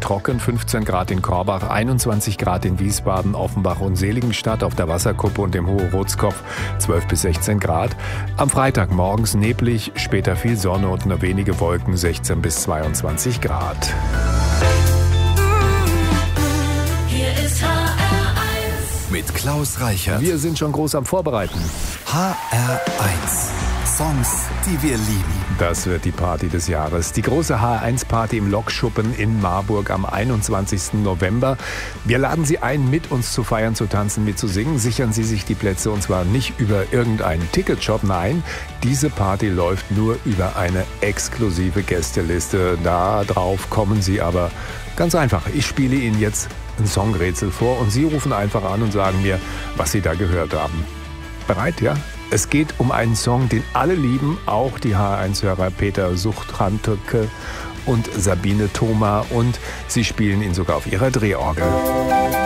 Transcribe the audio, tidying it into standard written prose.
trocken, 15 Grad in Korbach, 21 Grad in Wiesbaden, Offenbach und Seligenstadt, auf der Wasserkuppe und im Hohe-Rotskopf 12 bis 16 Grad. Am Freitag morgens neblig, später viel Sonne und nur wenige Wolken, 16 bis 22 Grad. Hier ist HR1 mit Klaus Reichert. Wir sind schon groß am Vorbereiten. HR1. Songs, die wir lieben. Das wird die Party des Jahres. Die große HR1-Party im Lokschuppen in Marburg am 21. November. Wir laden Sie ein, mit uns zu feiern, zu tanzen, mitzusingen. Sichern Sie sich die Plätze und zwar nicht über irgendeinen Ticketshop. Nein, diese Party läuft nur über eine exklusive Gästeliste. Da drauf kommen Sie aber ganz einfach. Ich spiele Ihnen jetzt ein Songrätsel vor und Sie rufen einfach an und sagen mir, was Sie da gehört haben. Bereit, ja? Es geht um einen Song, den alle lieben, auch die HR1-Hörer Peter Suchtrantke und Sabine Thoma, und sie spielen ihn sogar auf ihrer Drehorgel.